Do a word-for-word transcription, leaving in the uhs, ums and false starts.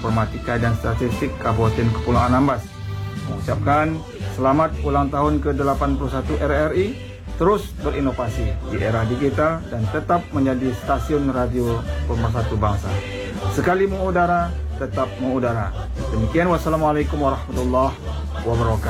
Informatika dan Statistik Kabupaten Kepulauan Anambas mengucapkan selamat ulang tahun ke delapan puluh satu R R I, terus berinovasi di era digital dan tetap menjadi stasiun radio pemersatu bangsa. Sekali mengudara, tetap mengudara. Demikian, wassalamualaikum warahmatullahi wabarakatuh.